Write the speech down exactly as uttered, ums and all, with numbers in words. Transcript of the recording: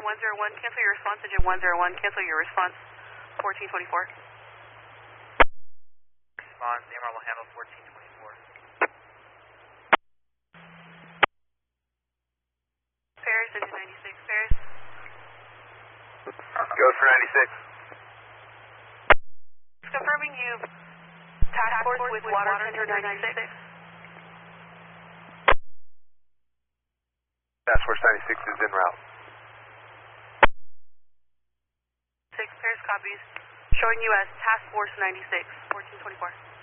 one zero one, cancel your response, engine one zero one, cancel your response, fourteen twenty-four. Response, A M R will handle fourteen twenty-four. Paris, engine ninety-six, Paris. Go for ninety-six. Confirming you task force with water center ninety-six. Task Force ninety-six is en route. six, Paris copies. Showing you as Task Force ninety-six, fourteen twenty-four.